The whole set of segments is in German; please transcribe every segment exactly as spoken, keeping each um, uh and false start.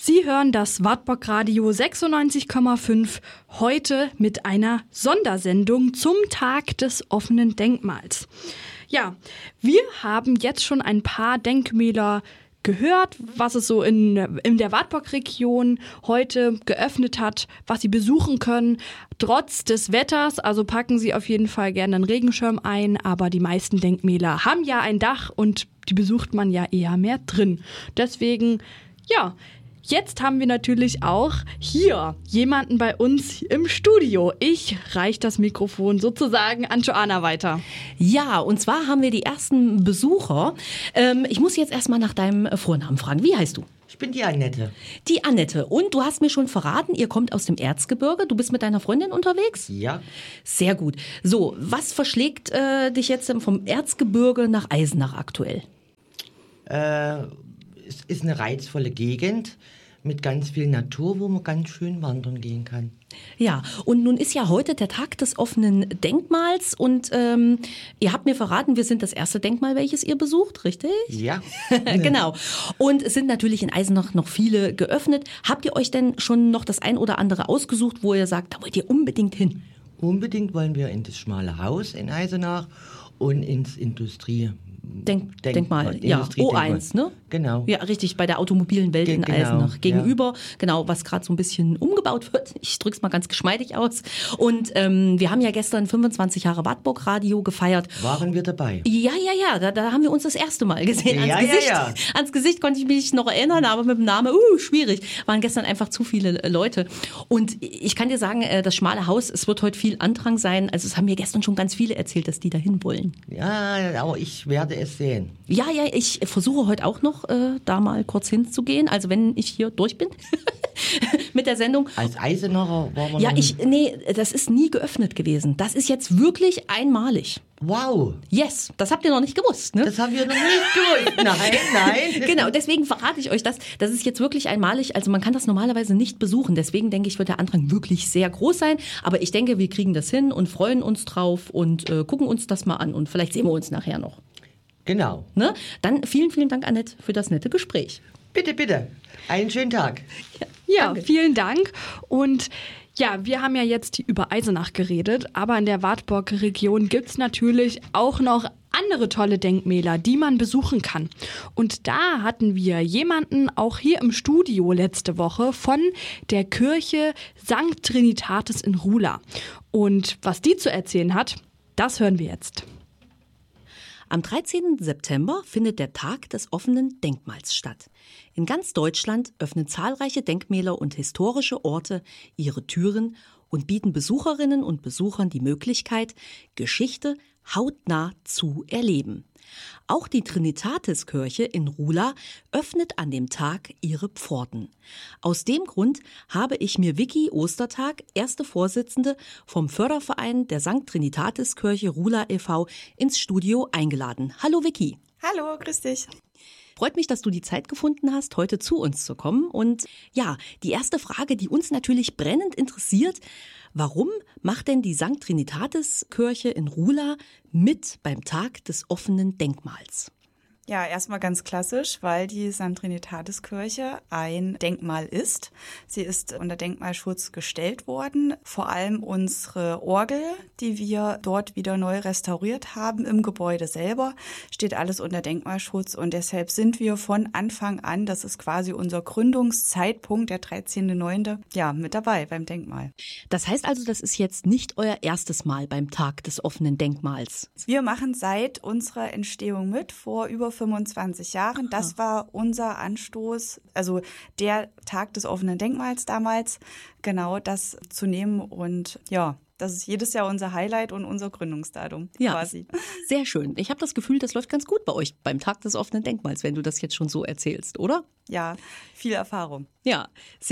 Sie hören das Wartburg Radio sechsundneunzig Komma fünf heute mit einer Sondersendung zum Tag des offenen Denkmals. Ja, wir haben jetzt schon ein paar Denkmäler gehört, was es so in, in der Wartburg-Region heute geöffnet hat, was Sie besuchen können. Trotz des Wetters, also packen Sie auf jeden Fall gerne einen Regenschirm ein, aber die meisten Denkmäler haben ja ein Dach und die besucht man ja eher mehr drin. Deswegen, ja, jetzt haben wir natürlich auch hier jemanden bei uns im Studio. Ich reiche das Mikrofon sozusagen an Joanna weiter. Ja, und zwar haben wir die ersten Besucher. Ähm, ich muss jetzt erstmal nach deinem Vornamen fragen. Wie heißt du? Ich bin die Annette. Die Annette. Und du hast mir schon verraten, ihr kommt aus dem Erzgebirge. Du bist mit deiner Freundin unterwegs? Ja. Sehr gut. So, was verschlägt äh, dich jetzt vom Erzgebirge nach Eisenach aktuell? Äh, es ist eine reizvolle Gegend mit ganz viel Natur, wo man ganz schön wandern gehen kann. Ja, und nun ist ja heute der Tag des offenen Denkmals und ähm, ihr habt mir verraten, wir sind das erste Denkmal, welches ihr besucht, richtig? Ja. Genau. Und es sind natürlich in Eisenach noch viele geöffnet. Habt ihr euch denn schon noch das ein oder andere ausgesucht, wo ihr sagt, da wollt ihr unbedingt hin? Unbedingt wollen wir in das schmale Haus in Eisenach und ins Industrie. Denk, Denk, Denkmal, ja, O eins, ne? Genau. Ja, richtig, bei der automobilen Welt Ge- in genau, Eisenach gegenüber, ja. Genau, was gerade so ein bisschen umgebaut wird. Ich drück's mal ganz geschmeidig aus. Und ähm, wir haben ja gestern fünfundzwanzig Jahre Wartburg Radio gefeiert. Waren wir dabei? Ja, ja, ja, da, da haben wir uns das erste Mal gesehen. Ans Ja, Gesicht, ja, ja. Ans Gesicht konnte ich mich noch erinnern, aber mit dem Namen, uh, schwierig. Waren gestern einfach zu viele äh, Leute. Und ich kann dir sagen, äh, das schmale Haus, es wird heute viel Andrang sein. Also es haben mir gestern schon ganz viele erzählt, dass die dahin wollen. Ja, aber ich werde es sehen. Ja, ja, ich versuche heute auch noch äh, da mal kurz hinzugehen. Also wenn ich hier durch bin mit der Sendung. Als Eisenacher war man Ja, noch ich, nee, das ist nie geöffnet gewesen. Das ist jetzt wirklich einmalig. Wow. Yes, das habt ihr noch nicht gewusst, ne? Das haben wir noch nicht gewusst. Nein, nein. Genau, deswegen verrate ich euch das. Das ist jetzt wirklich einmalig. Also man kann das normalerweise nicht besuchen. Deswegen denke ich, wird der Andrang wirklich sehr groß sein. Aber ich denke, wir kriegen das hin und freuen uns drauf und äh, gucken uns das mal an. Und vielleicht sehen wir uns nachher noch. Genau. Ne? Dann vielen, vielen Dank, Annette, für das nette Gespräch. Bitte, bitte. Einen schönen Tag. Ja, Danke. vielen Dank. Und ja, wir haben ja jetzt über Eisenach geredet, aber in der Wartburg-Region gibt es natürlich auch noch andere tolle Denkmäler, die man besuchen kann. Und da hatten wir jemanden auch hier im Studio letzte Woche von der Kirche Sankt Trinitatis in Rula. Und was die zu erzählen hat, das hören wir jetzt. Am dreizehnten September findet der Tag des offenen Denkmals statt. In ganz Deutschland öffnen zahlreiche Denkmäler und historische Orte ihre Türen und bieten Besucherinnen und Besuchern die Möglichkeit, Geschichte hautnah zu erleben. Auch die Trinitatiskirche in Rula öffnet an dem Tag ihre Pforten. Aus dem Grund habe ich mir Vicky Ostertag, erste Vorsitzende vom Förderverein der Sankt Trinitatiskirche Rula e V, ins Studio eingeladen. Hallo Vicky. Hallo, grüß dich. Freut mich, dass du die Zeit gefunden hast, heute zu uns zu kommen. Und ja, die erste Frage, die uns natürlich brennend interessiert: Warum macht denn die Sankt Trinitatiskirche in Rula mit beim Tag des offenen Denkmals? Ja, erstmal ganz klassisch, weil die Sankt Trinitatiskirche ein Denkmal ist. Sie ist unter Denkmalschutz gestellt worden. Vor allem unsere Orgel, die wir dort wieder neu restauriert haben im Gebäude selber, steht alles unter Denkmalschutz. Und deshalb sind wir von Anfang an, das ist quasi unser Gründungszeitpunkt, der dreizehnten neunten, ja, mit dabei beim Denkmal. Das heißt also, das ist jetzt nicht euer erstes Mal beim Tag des offenen Denkmals? Wir machen seit unserer Entstehung mit, vor über fünfundzwanzig Jahren. Das war unser Anstoß, also der Tag des offenen Denkmals damals, genau das zu nehmen. Und ja, das ist jedes Jahr unser Highlight und unser Gründungsdatum Ja, quasi. Sehr schön. Ich habe das Gefühl, das läuft ganz gut bei euch beim Tag des offenen Denkmals, wenn du das jetzt schon so erzählst, oder? Ja, viel Erfahrung. Ja, sehr gut.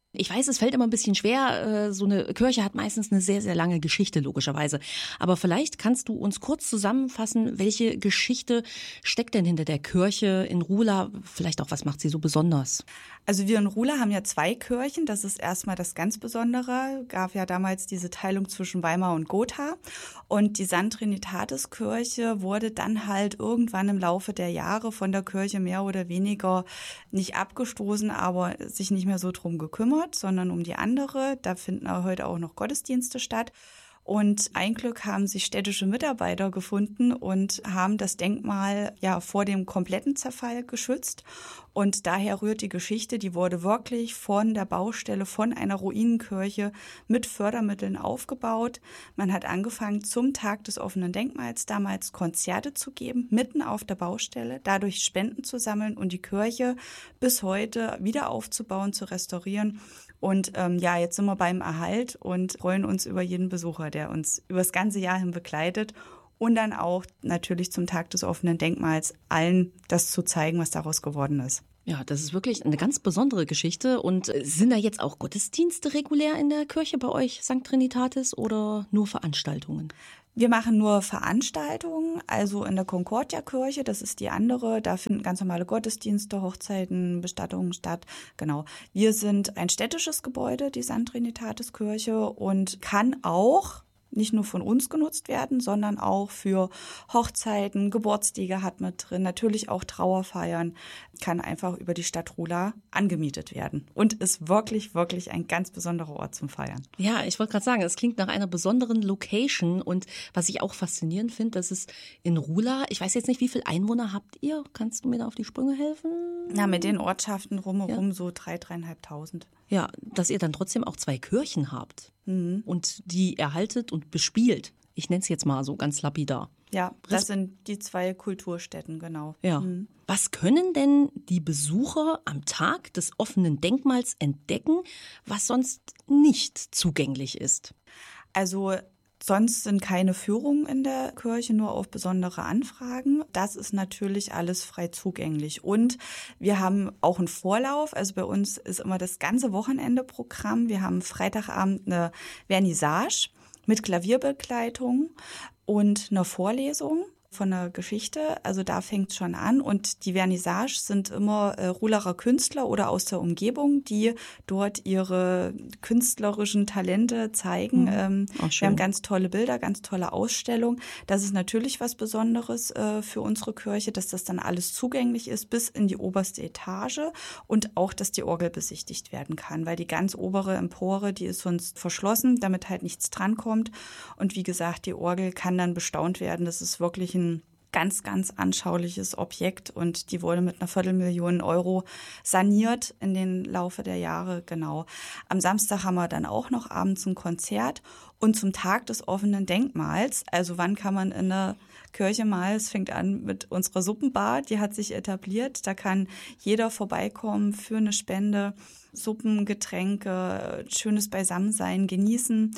Ich weiß, es fällt immer ein bisschen schwer. So eine Kirche hat meistens eine sehr, sehr lange Geschichte, logischerweise. Aber vielleicht kannst du uns kurz zusammenfassen, welche Geschichte steckt denn hinter der Kirche in Ruhla? Vielleicht auch, was macht sie so besonders? Also wir in Ruhla haben ja zwei Kirchen. Das ist erstmal das ganz Besondere. Gab ja damals diese Teilung zwischen Weimar und Gotha. Und die Sankt Trinitatis-Kirche wurde dann halt irgendwann im Laufe der Jahre von der Kirche mehr oder weniger nicht abgestoßen, aber sich nicht mehr so drum gekümmert, sondern um die andere. Da finden heute auch noch Gottesdienste statt. Und ein Glück haben sich städtische Mitarbeiter gefunden und haben das Denkmal ja vor dem kompletten Zerfall geschützt. Und daher rührt die Geschichte, die wurde wirklich von der Baustelle, von einer Ruinenkirche mit Fördermitteln aufgebaut. Man hat angefangen, zum Tag des offenen Denkmals damals Konzerte zu geben, mitten auf der Baustelle, dadurch Spenden zu sammeln und die Kirche bis heute wieder aufzubauen, zu restaurieren. Und ähm, ja, jetzt sind wir beim Erhalt und freuen uns über jeden Besucher, der uns über das ganze Jahr hin begleitet und dann auch natürlich zum Tag des offenen Denkmals allen das zu zeigen, was daraus geworden ist. Ja, das ist wirklich eine ganz besondere Geschichte. Und sind da jetzt auch Gottesdienste regulär in der Kirche bei euch, Sankt Trinitatis, oder nur Veranstaltungen? Wir machen nur Veranstaltungen, also in der Concordia-Kirche, das ist die andere, da finden ganz normale Gottesdienste, Hochzeiten, Bestattungen statt. Genau. Wir sind ein städtisches Gebäude, die Sankt Trinitatis-Kirche, und kann auch nicht nur von uns genutzt werden, sondern auch für Hochzeiten, Geburtstage hat mit drin, natürlich auch Trauerfeiern, kann einfach über die Stadt Ruhla angemietet werden und ist wirklich, wirklich ein ganz besonderer Ort zum Feiern. Ja, ich wollte gerade sagen, es klingt nach einer besonderen Location und was ich auch faszinierend finde, dass es in Ruhla, ich weiß jetzt nicht, wie viele Einwohner habt ihr? Kannst du mir da auf die Sprünge helfen? Na, mit den Ortschaften rumherum ja. so drei, dreieinhalbtausend. Ja, dass ihr dann trotzdem auch zwei Kirchen habt mhm. und die erhaltet und bespielt. Ich nenne es jetzt mal so ganz lapidar. Ja, das sind die zwei Kulturstätten, genau. Ja. Mhm. Was können denn die Besucher am Tag des offenen Denkmals entdecken, was sonst nicht zugänglich ist? Also sonst sind keine Führungen in der Kirche, nur auf besondere Anfragen. Das ist natürlich alles frei zugänglich. Und wir haben auch einen Vorlauf. Also bei uns ist immer das ganze Wochenende Programm. Wir haben Freitagabend eine Vernissage mit Klavierbegleitung und einer Vorlesung von der Geschichte. Also da fängt es schon an. Und die Vernissage sind immer äh, Ruhlacher Künstler oder aus der Umgebung, die dort ihre künstlerischen Talente zeigen. Mhm. Ähm, wir haben ganz tolle Bilder, ganz tolle Ausstellungen. Das ist natürlich was Besonderes äh, für unsere Kirche, dass das dann alles zugänglich ist bis in die oberste Etage und auch, dass die Orgel besichtigt werden kann, weil die ganz obere Empore, die ist sonst verschlossen, damit halt nichts drankommt. Und wie gesagt, die Orgel kann dann bestaunt werden. Das ist wirklich ein ganz, ganz anschauliches Objekt und die wurde mit einer Viertelmillion Euro saniert in den Laufe der Jahre, genau. Am Samstag haben wir dann auch noch abends ein Konzert und zum Tag des offenen Denkmals, also wann kann man in der Kirche mal, es fängt an mit unserer Suppenbar, die hat sich etabliert, da kann jeder vorbeikommen für eine Spende, Suppen, Getränke, schönes Beisammensein genießen.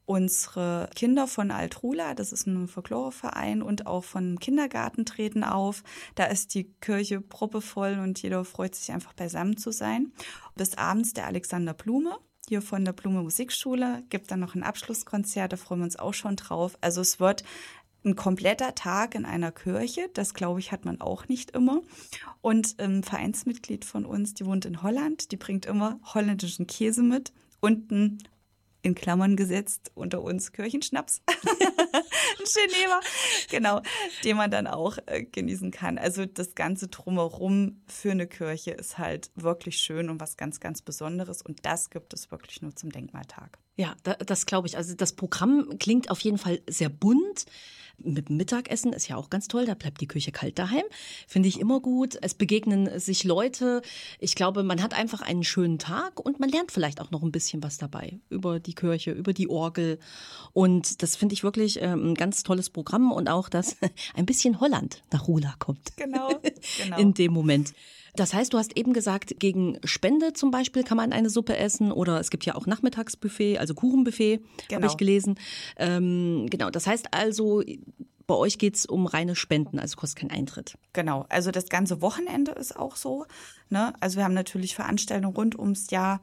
Unsere Kinder von Alt-Ruhla, das ist ein Folkloreverein, und auch von Kindergarten treten auf. Da ist die Kirche proppevoll und jeder freut sich einfach beisammen zu sein. Bis abends der Alexander Blume, hier von der Blume Musikschule, gibt dann noch ein Abschlusskonzert, da freuen wir uns auch schon drauf. Also es wird ein kompletter Tag in einer Kirche, das glaube ich hat man auch nicht immer. Und ein Vereinsmitglied von uns, die wohnt in Holland, die bringt immer holländischen Käse mit und ein in Klammern gesetzt, unter uns Kirchenschnaps, ein Genever, genau, den man dann auch äh, genießen kann. Also das ganze Drumherum für eine Kirche ist halt wirklich schön und was ganz, ganz Besonderes und das gibt es wirklich nur zum Denkmaltag. Ja, das glaube ich. Also das Programm klingt auf jeden Fall sehr bunt. Mit dem Mittagessen ist ja auch ganz toll, da bleibt die Küche kalt daheim. Finde ich immer gut. Es begegnen sich Leute. Ich glaube, man hat einfach einen schönen Tag und man lernt vielleicht auch noch ein bisschen was dabei über die Kirche, über die Orgel. Und das finde ich wirklich ein ganz tolles Programm und auch, dass ein bisschen Holland nach Ruhla kommt. Genau, genau. In dem Moment. Das heißt, du hast eben gesagt, gegen Spende zum Beispiel kann man eine Suppe essen oder es gibt ja auch Nachmittagsbuffet, also Kuchenbuffet, genau. Habe ich gelesen. Ähm, genau, das heißt also, bei euch geht's um reine Spenden, also kostet kein Eintritt. Genau, also das ganze Wochenende ist auch so. Ne? Also wir haben natürlich Veranstaltungen rund ums Jahr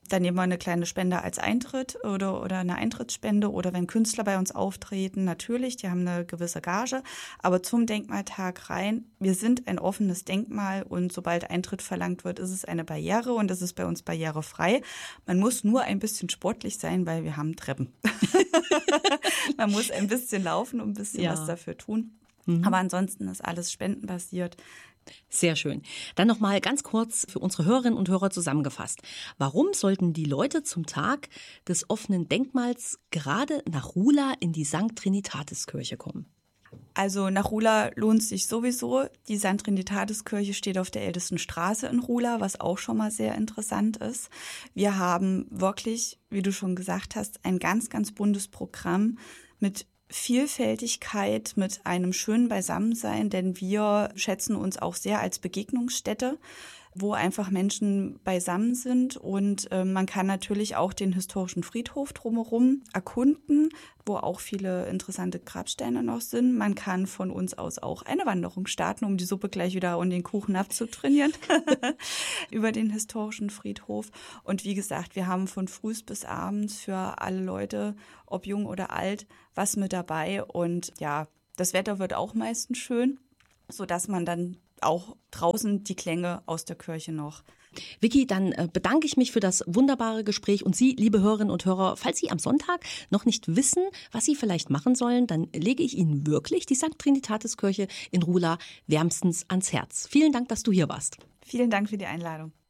Da nehmen wir eine kleine Spende als Eintritt oder, oder eine Eintrittsspende oder wenn Künstler bei uns auftreten, natürlich, die haben eine gewisse Gage. Aber zum Denkmaltag rein, wir sind ein offenes Denkmal und sobald Eintritt verlangt wird, ist es eine Barriere und es ist bei uns barrierefrei. Man muss nur ein bisschen sportlich sein, weil wir haben Treppen. Man muss ein bisschen laufen und ein bisschen ja. was dafür tun. Mhm. Aber ansonsten ist alles spendenbasiert. Sehr schön. Dann noch mal ganz kurz für unsere Hörerinnen und Hörer zusammengefasst. Warum sollten die Leute zum Tag des offenen Denkmals gerade nach Ruhla in die Sankt Trinitatis-Kirche kommen? Also nach Ruhla lohnt es sich sowieso. Die Sankt Trinitatis-Kirche steht auf der ältesten Straße in Ruhla, was auch schon mal sehr interessant ist. Wir haben wirklich, wie du schon gesagt hast, ein ganz, ganz buntes Programm mit Vielfältigkeit, mit einem schönen Beisammensein, denn wir schätzen uns auch sehr als Begegnungsstätte, wo einfach Menschen beisammen sind und äh, man kann natürlich auch den historischen Friedhof drumherum erkunden, wo auch viele interessante Grabsteine noch sind. Man kann von uns aus auch eine Wanderung starten, um die Suppe gleich wieder und den Kuchen abzutrainieren über den historischen Friedhof. Und wie gesagt, wir haben von früh bis abends für alle Leute, ob jung oder alt, was mit dabei. Und ja, das Wetter wird auch meistens schön, sodass man dann auch draußen die Klänge aus der Kirche noch. Vicky, dann bedanke ich mich für das wunderbare Gespräch und Sie, liebe Hörerinnen und Hörer, falls Sie am Sonntag noch nicht wissen, was Sie vielleicht machen sollen, dann lege ich Ihnen wirklich die Sankt Trinitatis-Kirche in Ruhla wärmstens ans Herz. Vielen Dank, dass du hier warst. Vielen Dank für die Einladung.